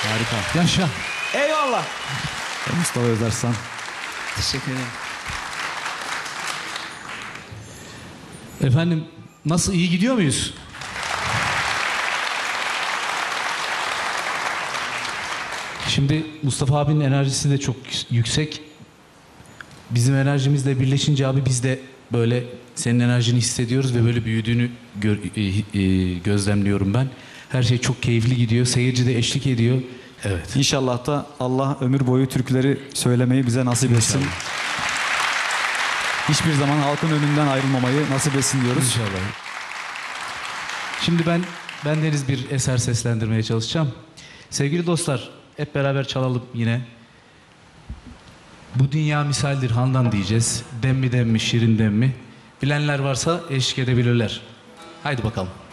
Harika. Yaşa. Eyvallah. Mustafa Özarslan. Teşekkür ederim. Efendim nasıl, iyi gidiyor muyuz? Şimdi Mustafa abinin enerjisi de çok yüksek. Bizim enerjimizle birleşince abi biz de böyle senin enerjini hissediyoruz ve böyle büyüdüğünü gözlemliyorum ben. Her şey çok keyifli gidiyor. Seyirci de eşlik ediyor. Evet. İnşallah da Allah ömür boyu türküleri söylemeyi bize nasip etsin. İnşallah. Hiçbir zaman halkın önünden ayrılmamayı nasip etsin diyoruz. İnşallah. Şimdi ben Deniz bir eser seslendirmeye çalışacağım. Sevgili dostlar, hep beraber çalalım yine. Bu dünya misaldir Handan diyeceğiz. Dem mi dem mi şirin dem mi? Bilenler varsa eşlik edebilirler. Haydi bakalım.